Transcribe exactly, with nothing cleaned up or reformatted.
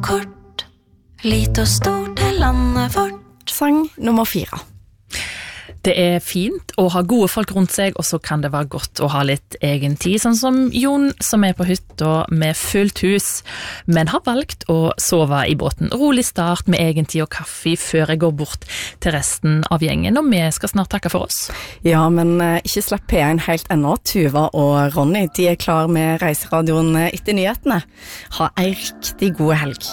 kort, lite og stort er landet vårt. Sang nummer fire. Det er fint å ha gode folk rundt seg, og så kan det være godt å ha litt egen tid, sånn som Jon som er på hytta med fullt hus, men har valgt å sove i båten. Rolig start med egen tid og kaffe før jeg går bort til resten av gjengen, og vi skal snart takke for oss. Ja, men eh, ikke slapp P én helt ennå. Tuva og Ronny, de er klar med reiseradioen etter nyhetene. Ha en riktig god helg.